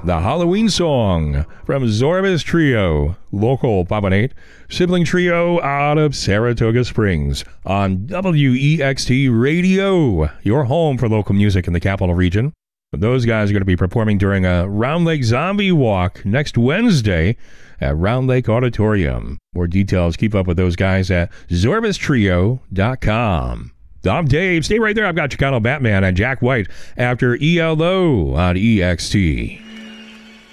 the Halloween song from Zorbas Trio, local Papanate, sibling trio out of Saratoga Springs on WEXT Radio, your home for local music in the capital region. Those guys are going to be performing during a Round Lake Zombie Walk next Wednesday at Round Lake Auditorium. More details, keep up with those guys at zorbastrio.com. I'm Dave. Stay right there. I've got Chicano Batman and Jack White after ELO on EXT.